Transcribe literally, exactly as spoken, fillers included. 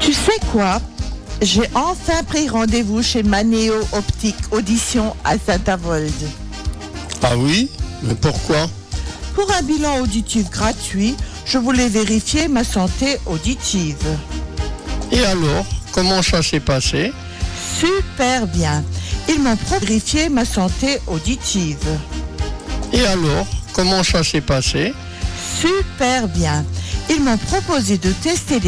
Tu sais quoi? J'ai enfin pris rendez-vous chez Manéo Optique Audition à Saint-Avold. Ah oui? Mais pourquoi? Pour un bilan auditif gratuit, je voulais vérifier ma santé auditive. Et alors, comment ça s'est passé? Super bien. Ils m'ont vérifié ma santé auditive. Et alors, comment ça s'est passé? Super bien. Ils m'ont proposé de tester les